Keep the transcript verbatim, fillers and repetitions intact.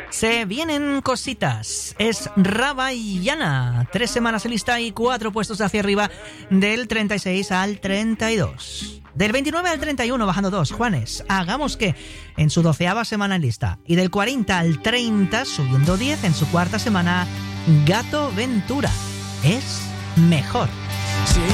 Se vienen cositas. Es Rabayana. Tres semanas en lista y cuatro puestos hacia arriba, del treinta y seis al treinta y dos. Del veintinueve al treinta y uno bajando dos. Juanes, Hagamos que, en su doceava semana en lista. Y del cuarenta al treinta subiendo diez en su cuarta semana, Gato Ventura. Es mejor. Sí.